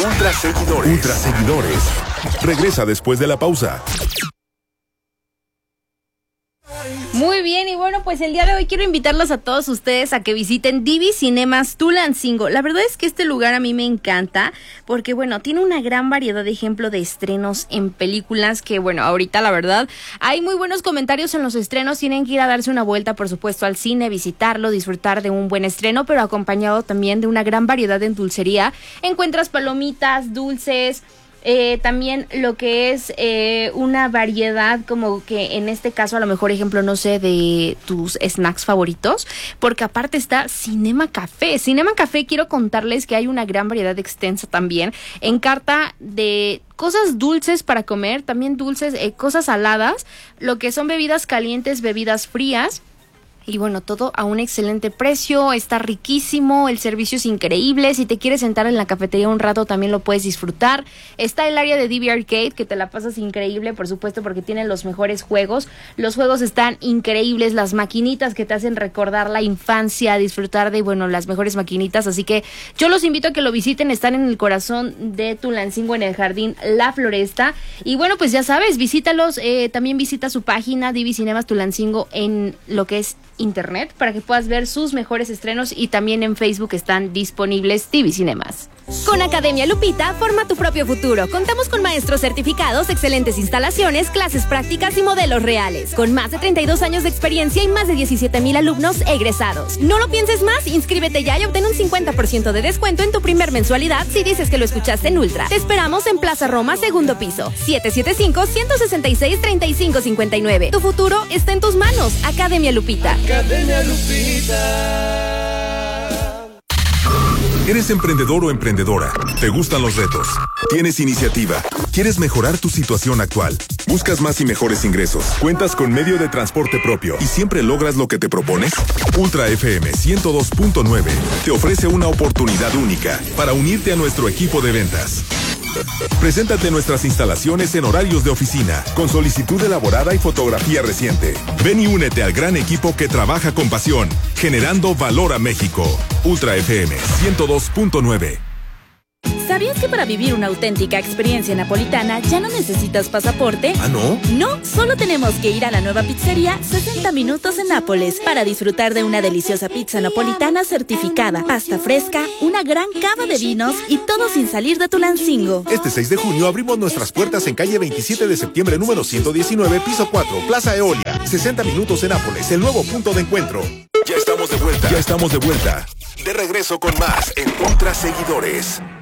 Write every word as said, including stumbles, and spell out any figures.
Ultra Seguidores. Ultra Seguidores. Regresa después de la pausa. Muy bien, y bueno, pues el día de hoy quiero invitarlos a todos ustedes a que visiten Divi Cinemas Tulancingo. La verdad es que este lugar a mí me encanta porque, bueno, tiene una gran variedad de ejemplo de estrenos en películas que, bueno, ahorita la verdad hay muy buenos comentarios en los estrenos. Tienen que ir a darse una vuelta, por supuesto, al cine, visitarlo, disfrutar de un buen estreno, pero acompañado también de una gran variedad en dulcería. Encuentras palomitas, dulces... Eh, también lo que es eh, una variedad, como que en este caso a lo mejor ejemplo, no sé, de tus snacks favoritos, porque aparte está Cinema Café. Cinema Café, quiero contarles que hay una gran variedad extensa también en carta de cosas dulces para comer, también dulces, eh, cosas saladas, lo que son bebidas calientes, bebidas frías. Y bueno, todo a un excelente precio, está riquísimo, el servicio es increíble. Si te quieres sentar en la cafetería un rato también lo puedes disfrutar. Está el área de D V Arcade, que te la pasas increíble, por supuesto, porque tienen los mejores juegos. Los juegos están increíbles, las maquinitas que te hacen recordar la infancia, disfrutar de, bueno, las mejores maquinitas. Así que yo los invito a que lo visiten, están en el corazón de Tulancingo, en el jardín La Floresta. Y bueno, pues ya sabes, visítalos, eh, también visita su página Divi Cinemas Tulancingo en lo que es internet para que puedas ver sus mejores estrenos, y también en Facebook están disponibles Divi Cinemas. Con Academia Lupita, forma tu propio futuro. Contamos con maestros certificados, excelentes instalaciones, clases prácticas y modelos reales. Con más de treinta y dos años de experiencia y más de diecisiete mil alumnos egresados. No lo pienses más, inscríbete ya y obtén un cincuenta por ciento de descuento en tu primer mensualidad si dices que lo escuchaste en Ultra. Te esperamos en Plaza Roma, segundo piso. siete siete cinco, uno seis seis, tres cinco cinco nueve. Tu futuro está en tus manos. Academia Lupita. Academia Lupita. ¿Eres emprendedor o emprendedora? ¿Te gustan los retos? ¿Tienes iniciativa? ¿Quieres mejorar tu situación actual? ¿Buscas más y mejores ingresos? ¿Cuentas con medio de transporte propio y siempre logras lo que te propones? Ultra F M ciento dos punto nueve te ofrece una oportunidad única para unirte a nuestro equipo de ventas. Preséntate en nuestras instalaciones en horarios de oficina, con solicitud elaborada y fotografía reciente. Ven y únete al gran equipo que trabaja con pasión, generando valor a México. Ultra F M ciento dos punto nueve. ¿Sabías que para vivir una auténtica experiencia napolitana ya no necesitas pasaporte? ¿Ah, no? No, solo tenemos que ir a la nueva pizzería sesenta Minutos en Nápoles para disfrutar de una deliciosa pizza napolitana certificada, pasta fresca, una gran cava de vinos y todo sin salir de Tulancingo. Este seis de junio abrimos nuestras puertas en calle veintisiete de septiembre número ciento diecinueve, piso cuatro, Plaza Eolia. sesenta Minutos en Nápoles, el nuevo punto de encuentro. Ya estamos de vuelta. Ya estamos de vuelta. De regreso con más en Ultra Seguidores.